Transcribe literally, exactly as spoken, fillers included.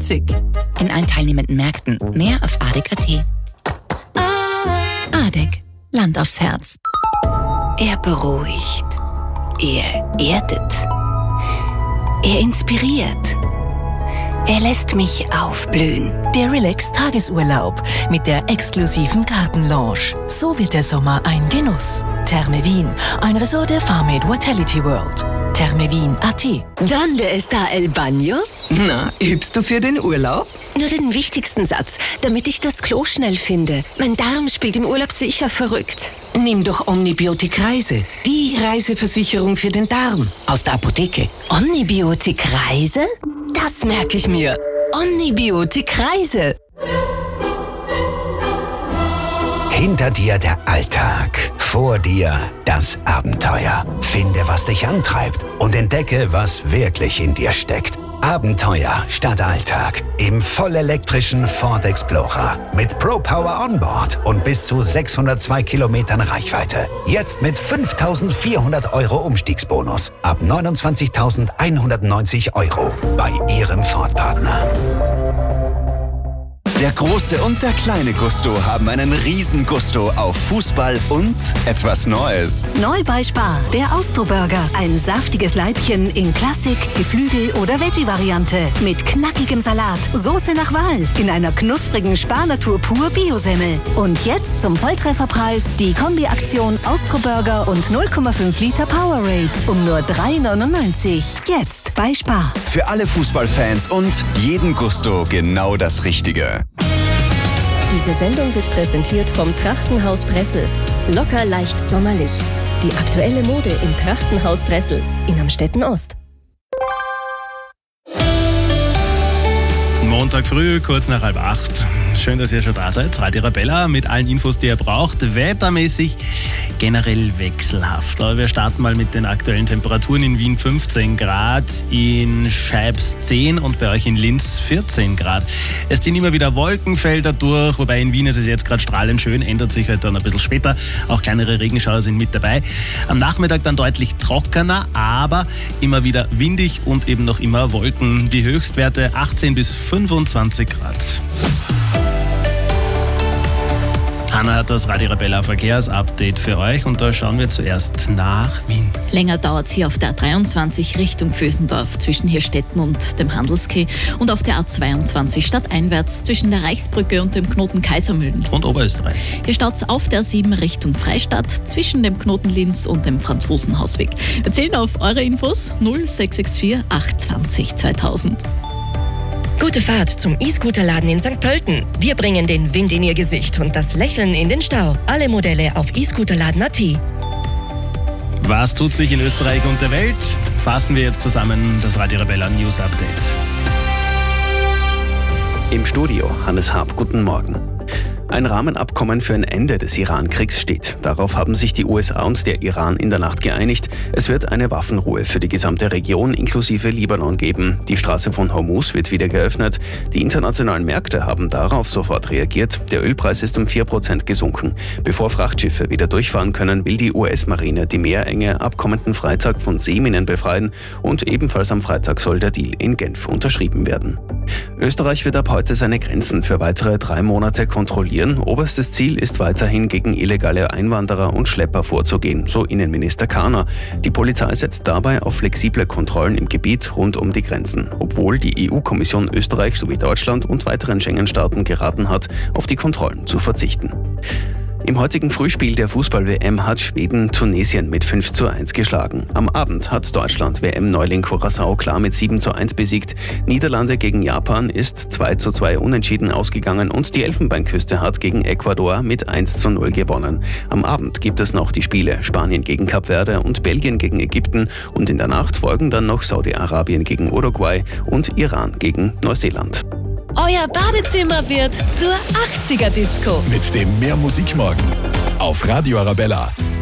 neunzig. In allen teilnehmenden Märkten. Mehr auf adek punkt at. Adek. Land aufs Herz. Er beruhigt. Er erdet. Er inspiriert. Er lässt mich aufblühen. Der Relax-Tagesurlaub mit der exklusiven Gartenlounge. So wird der Sommer ein Genuss. Therme Wien, ein Resort der Farmade Vitality World. Thermewien punkt at. ¿Dónde está el baño? Na, übst du für den Urlaub? Nur den wichtigsten Satz, damit ich das Klo schnell finde. Mein Darm spielt im Urlaub sicher verrückt. Nimm doch Omnibiotik Reise. Die Reiseversicherung für den Darm. Aus der Apotheke. Omnibiotik Reise? Das merke ich mir. Omnibiotik Reise. Hinter dir der Alltag, vor dir das Abenteuer. Finde, was dich antreibt und entdecke, was wirklich in dir steckt. Abenteuer statt Alltag im vollelektrischen Ford Explorer mit ProPower Onboard und bis zu sechshundertzwei Kilometern Reichweite. Jetzt mit fünftausendvierhundert Euro Umstiegsbonus ab neunundzwanzigtausendeinhundertneunzig Euro bei Ihrem Ford-Partner. Der große und der kleine Gusto haben einen riesen Gusto auf Fußball und etwas Neues. Neu bei Spar, der Austro-Burger. Ein saftiges Leibchen in Klassik, Geflügel oder Veggie-Variante. Mit knackigem Salat, Soße nach Wahl, in einer knusprigen Spar-Natur pur Bio-Semmel. Und jetzt zum Volltrefferpreis die Kombi-Aktion Austro-Burger und null Komma fünf Liter Powerade um nur drei neunundneunzig. Jetzt bei Spar. Für alle Fußballfans und jeden Gusto genau das Richtige. Diese Sendung wird präsentiert vom Trachtenhaus Bressel. Locker leicht sommerlich. Die aktuelle Mode im Trachtenhaus Bressel in Amstetten Ost. Montag früh, kurz nach halb acht. Schön, dass ihr schon da seid. Radio Arabella mit allen Infos, die ihr braucht. Wettermäßig generell wechselhaft. Aber wir starten mal mit den aktuellen Temperaturen. In Wien fünfzehn Grad, in Scheibs zehn und bei euch in Linz vierzehn Grad. Es ziehen immer wieder Wolkenfelder durch, wobei in Wien ist es jetzt gerade strahlend schön, ändert sich halt dann ein bisschen später. Auch kleinere Regenschauer sind mit dabei. Am Nachmittag dann deutlich trockener, aber immer wieder windig und eben noch immer Wolken. Die Höchstwerte achtzehn bis fünfundzwanzig Grad. Hanna hat das Radio Arabella Verkehrsupdate für euch und da schauen wir zuerst nach Wien. Länger dauert es hier auf der A dreiundzwanzig Richtung Vösendorf zwischen Hirstetten und dem Handelskeh und auf der A zweiundzwanzig stadteinwärts zwischen der Reichsbrücke und dem Knoten Kaisermühlen. Und Oberösterreich. Hier staut es auf der sieben Richtung Freistadt zwischen dem Knoten Linz und dem Franzosenhausweg. Wir zählen auf eure Infos null sechs sechs vier acht zwanzig zweitausend. Gute Fahrt zum E-Scooter-Laden in Sankt Pölten. Wir bringen den Wind in Ihr Gesicht und das Lächeln in den Stau. Alle Modelle auf e scooterladen punkt at. Was tut sich in Österreich und der Welt? Fassen wir jetzt zusammen das Radio Arabella News Update. Im Studio Hannes Haab, guten Morgen. Ein Rahmenabkommen für ein Ende des Iran-Kriegs steht. Darauf haben sich die U S A und der Iran in der Nacht geeinigt. Es wird eine Waffenruhe für die gesamte Region inklusive Libanon geben. Die Straße von Hormuz wird wieder geöffnet. Die internationalen Märkte haben darauf sofort reagiert. Der Ölpreis ist um vier Prozent gesunken. Bevor Frachtschiffe wieder durchfahren können, will die U S-Marine die Meerenge ab kommenden Freitag von Seeminen befreien. Und ebenfalls am Freitag soll der Deal in Genf unterschrieben werden. Österreich wird ab heute seine Grenzen für weitere drei Monate kontrollieren. Oberstes Ziel ist weiterhin, gegen illegale Einwanderer und Schlepper vorzugehen, so Innenminister Kahner. Die Polizei setzt dabei auf flexible Kontrollen im Gebiet rund um die Grenzen, obwohl die E U-Kommission Österreich sowie Deutschland und weiteren Schengen-Staaten geraten hat, auf die Kontrollen zu verzichten. Im heutigen Frühspiel der Fußball-W M hat Schweden Tunesien mit fünf zu eins geschlagen. Am Abend hat Deutschland W M-Neuling Curaçao klar mit sieben zu eins besiegt. Niederlande gegen Japan ist zwei zu zwei unentschieden ausgegangen und die Elfenbeinküste hat gegen Ecuador mit eins zu null gewonnen. Am Abend gibt es noch die Spiele Spanien gegen Kap Verde und Belgien gegen Ägypten und in der Nacht folgen dann noch Saudi-Arabien gegen Uruguay und Iran gegen Neuseeland. Euer Badezimmer wird zur achtziger Disco. Mit dem Mehr Musikmorgen auf Radio Arabella.